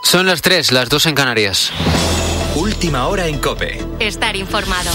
Son las 3, las 2 en Canarias. Última hora en COPE. Estar informado.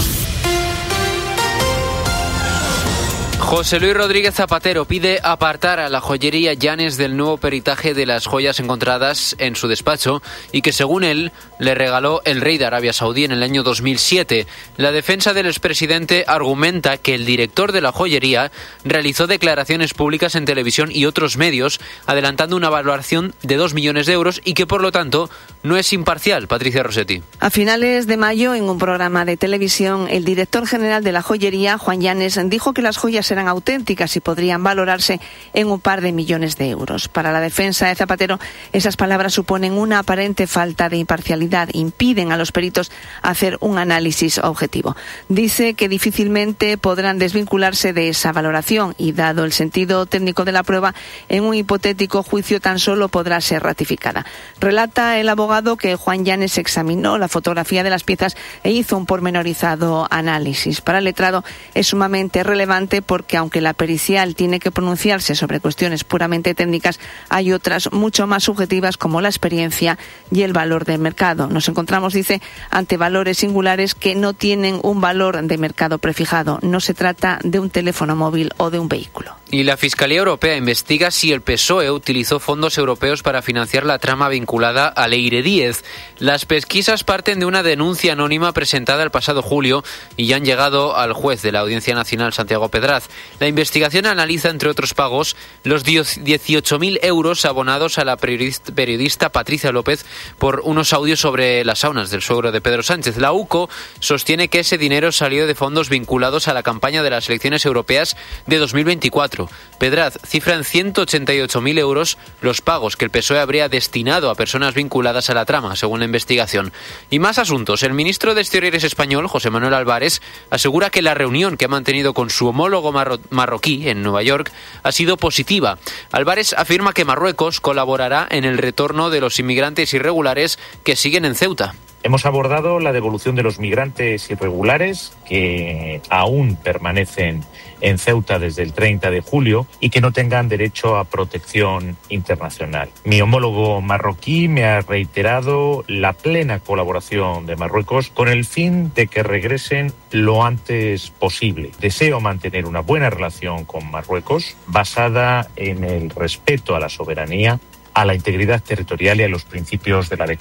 José Luis Rodríguez Zapatero pide apartar a la joyería Llanes del nuevo peritaje de las joyas encontradas en su despacho y que, según él, le regaló el rey de Arabia Saudí en el año 2007. La defensa del expresidente argumenta que el director de la joyería realizó declaraciones públicas en televisión y otros medios, adelantando una valoración de 2 millones de euros y que, por lo tanto, no es imparcial. Patricia Rossetti. A finales de mayo, en un programa de televisión, el director general de la joyería, Juan Llanes, dijo que las joyas eran auténticas y podrían valorarse en un par de millones de euros. Para la defensa de Zapatero, esas palabras suponen una aparente falta de imparcialidad, impiden a los peritos hacer un análisis objetivo. Dice que difícilmente podrán desvincularse de esa valoración y, dado el sentido técnico de la prueba, en un hipotético juicio tan solo podrá ser ratificada. Relata el abogado que Juan Llanes examinó la fotografía de las piezas e hizo un pormenorizado análisis. Para el letrado es sumamente relevante porque, aunque la pericial tiene que pronunciarse sobre cuestiones puramente técnicas, hay otras mucho más subjetivas como la experiencia y el valor del mercado. Nos encontramos, dice, ante valores singulares que no tienen un valor de mercado prefijado. No se trata de un teléfono móvil o de un vehículo. Y la Fiscalía Europea investiga si el PSOE utilizó fondos europeos para financiar la trama vinculada a Leire Díez. Las pesquisas parten de una denuncia anónima presentada el pasado julio y ya han llegado al juez de la Audiencia Nacional, Santiago Pedraz. La investigación analiza, entre otros pagos, los 18.000 euros abonados a la periodista Patricia López por unos audios sobre las saunas del suegro de Pedro Sánchez. La UCO sostiene que ese dinero salió de fondos vinculados a la campaña de las elecciones europeas de 2024. Pedraz cifra en 188.000 euros los pagos que el PSOE habría destinado a personas vinculadas a la trama, según la investigación. Y más asuntos. El ministro de Exteriores español, José Manuel Álvarez, asegura que la reunión que ha mantenido con su homólogo marroquí en Nueva York ha sido positiva. Álvarez afirma que Marruecos colaborará en el retorno de los inmigrantes irregulares que siguen en Ceuta. Hemos abordado la devolución de los migrantes irregulares que aún permanecen en Ceuta desde el 30 de julio y que no tengan derecho a protección internacional. Mi homólogo marroquí me ha reiterado la plena colaboración de Marruecos con el fin de que regresen lo antes posible. Deseo mantener una buena relación con Marruecos basada en el respeto a la soberanía, a la integridad territorial y a los principios de la ley.